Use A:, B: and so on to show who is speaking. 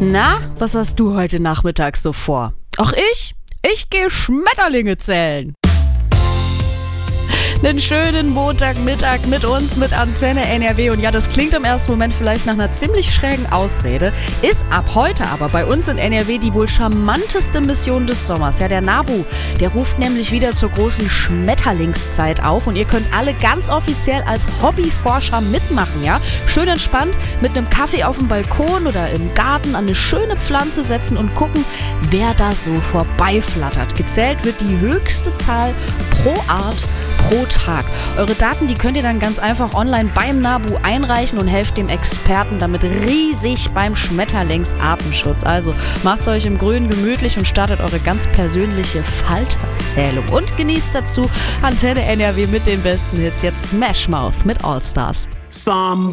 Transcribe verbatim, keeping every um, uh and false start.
A: Na, was hast du heute Nachmittag so vor? Ach ich? Ich gehe Schmetterlinge zählen. Einen schönen Montagmittag mit uns, mit Antenne N R W. Und ja, das klingt im ersten Moment vielleicht nach einer ziemlich schrägen Ausrede, ist ab heute aber bei uns in N R W die wohl charmanteste Mission des Sommers. Ja, der NABU, der ruft nämlich wieder zur großen Schmetterlingszeit auf und ihr könnt alle ganz offiziell als Hobbyforscher mitmachen, ja? Schön entspannt mit einem Kaffee auf dem Balkon oder im Garten an eine schöne Pflanze setzen und gucken, wer da so vorbeiflattert. Gezählt wird die höchste Zahl pro Art pro Tag. Eure Daten, die könnt ihr dann ganz einfach online beim NABU einreichen und helft dem Experten damit riesig beim Schmetterlingsartenschutz. Also macht's euch im Grünen gemütlich und startet eure ganz persönliche Falterzählung. Und genießt dazu Antenne N R W mit den besten Hits. Jetzt Smash Mouth mit All Stars.
B: Some